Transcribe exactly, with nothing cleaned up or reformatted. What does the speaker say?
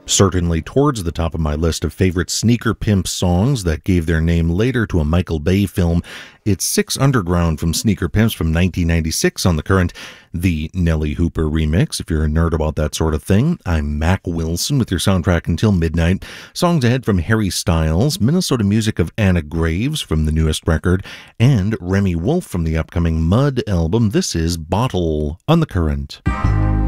Certainly towards the top of my list of favorite sneaker pimp songs that gave their name later to a Michael Bay film. It's Six Underground from Sneaker Pimps from nineteen ninety-six on The Current, the Nelly Hooper remix. If you're a nerd about that sort of thing, I'm Mac Wilson with your soundtrack until midnight. Songs ahead from Harry Styles, Minnesota music of Anna Graves from the newest record, and Remy Wolf from the upcoming Mud album. This is Bottle on The Current.